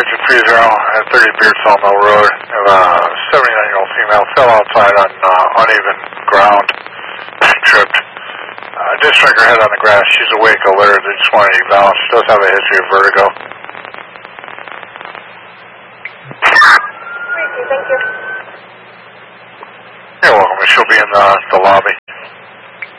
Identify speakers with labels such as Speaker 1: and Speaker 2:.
Speaker 1: Engine 30 at 30 Beard Sawmill Road. Have a 79-year-old female fell outside on uneven ground. She tripped. Did strike her head on the grass. She's awake, alert. They just wanted to balance. She does have a history of vertigo.
Speaker 2: Thank you.
Speaker 1: You're welcome. She'll be in the lobby.